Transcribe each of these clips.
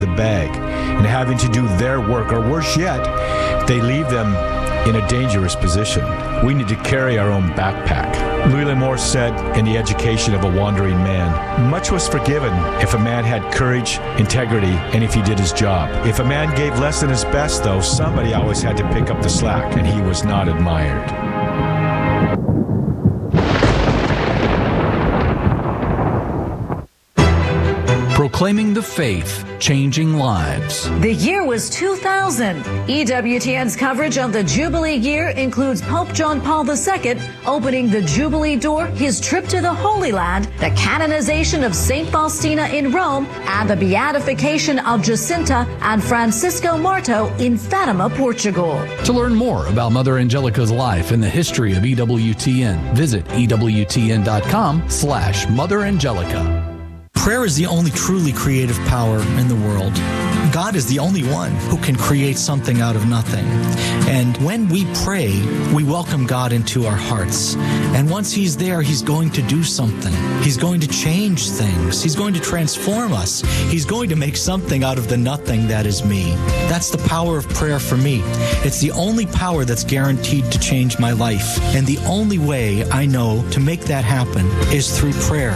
the bag and having to do their work, or worse yet, they leave them in a dangerous position. We need to carry our own backpack. Louis L'Amour said in The Education of a Wandering Man, much was forgiven if a man had courage, integrity, and if he did his job. If a man gave less than his best, though, somebody always had to pick up the slack, and he was not admired. Proclaiming the faith, changing lives. The year was 2000. EWTN's coverage of the Jubilee year includes Pope John Paul II opening the Jubilee door, his trip to the Holy Land, the canonization of St. Faustina in Rome, and the beatification of Jacinta and Francisco Marto in Fatima, Portugal. To learn more about Mother Angelica's life and the history of EWTN, visit EWTN.com/Mother Angelica. Prayer is the only truly creative power in the world. God is the only one who can create something out of nothing. And when we pray, we welcome God into our hearts. And once He's there, He's going to do something. He's going to change things. He's going to transform us. He's going to make something out of the nothing that is me. That's the power of prayer for me. It's the only power that's guaranteed to change my life. And the only way I know to make that happen is through prayer.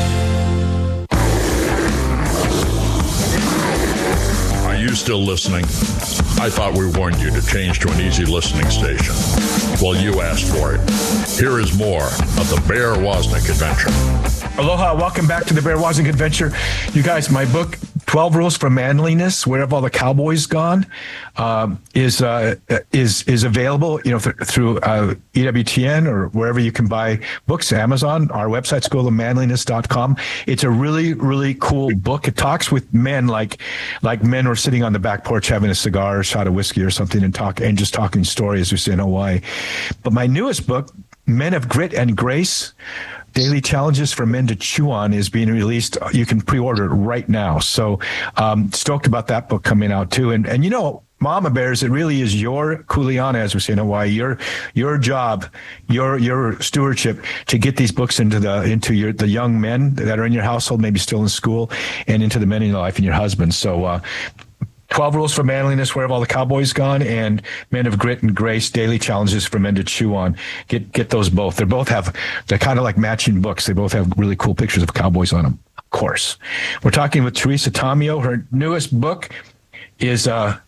Are you still listening? I thought we warned you to change to an easy listening station. Well, you asked for it. Here is more of the Bear Wozniak Adventure. Aloha, welcome back to the Bear Wozniak Adventure. You guys, my book, 12 Rules for Manliness, Where Have All the Cowboys Gone, is available, through EWTN or wherever you can buy books, Amazon, our website, schoolofmanliness.com. It's a really, really cool book. It talks with men like men who are sitting on the back porch having a cigar, or a shot of whiskey or something, and just talking story, as we say in Hawaii. But my newest book, Men of Grit and Grace, Daily Challenges for Men to Chew On, is being released. You can pre-order it right now. So stoked about that book coming out too. And Mama Bears, it really is your kuleana, as we say in Hawaii, your job, your stewardship to get these books into the young men that are in your household, maybe still in school, and into the men in your life and your husband. So 12 Rules for Manliness, Where Have All the Cowboys Gone, and Men of Grit and Grace, Daily Challenges for Men to Chew On. Get those both. They're kind of like matching books. They both have really cool pictures of cowboys on them, of course. We're talking with Teresa Tomeo. Her newest book is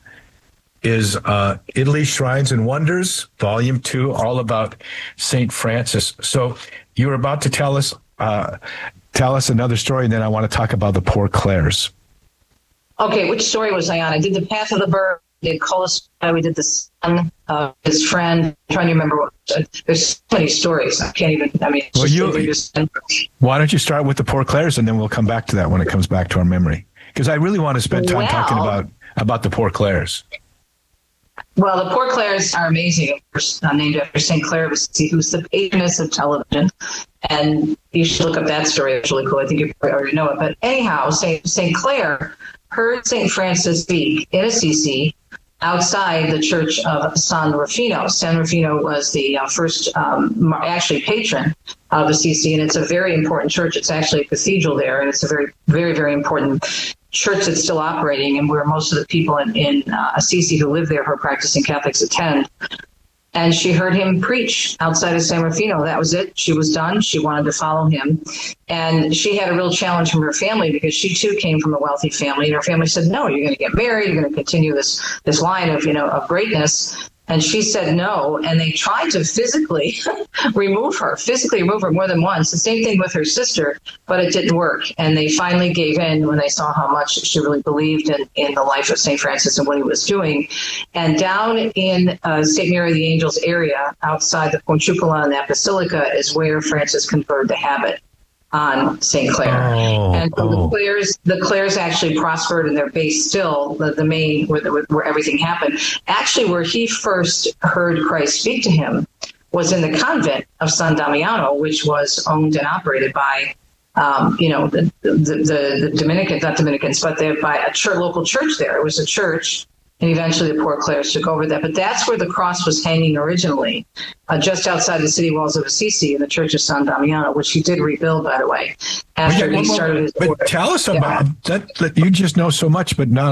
Italy, Shrines and Wonders, Volume 2, all about St. Francis. So you were about to tell us another story, and then I want to talk about the Poor Clares. Okay, which story was I on? I did the Path of the Bird, we did Colas, we did the son of his friend. I'm trying to remember there's so many stories. I can't even, why don't you start with the Poor Clares, and then we'll come back to that when it comes back to our memory. Because I really want to spend time talking about the Poor Clares. Well, the Poor Clares are amazing. Of course, named after St. Clare of Assisi, who's the patroness of television. And you should look up that story. It's really cool. I think you probably already know it. But anyhow, St. Clare heard St. Francis speak in Assisi outside the church of San Rufino. San Rufino was the first actually patron of Assisi, and it's a very important church. It's actually a cathedral there, and it's a very, very, very important church that's still operating, and where most of the people in Assisi who live there, who are practicing Catholics, attend. And she heard him preach outside of San Rufino. That was it. She was done. She wanted to follow him. And she had a real challenge from her family, because she too came from a wealthy family. And her family said, no, you're going to get married. You're going to continue this line of greatness. And she said no, and they tried to physically remove her more than once. The same thing with her sister, but it didn't work. And they finally gave in when they saw how much she really believed in the life of St. Francis and what he was doing. And down in St. Mary of the Angels area, outside the Ponticular and that basilica, is where Francis conferred the habit on St. Clare. The Clares actually prospered, and they're based still, the main, where everything happened. Actually, where he first heard Christ speak to him was in the convent of San Damiano, which was owned and operated by, the Dominicans, not Dominicans, but by a local church there. It was a church And eventually the Poor Clares took over that. But that's where the cross was hanging originally, just outside the city walls of Assisi in the Church of San Damiano, which he did rebuild, by the way, after he started his But tell us about that. You just know so much, but not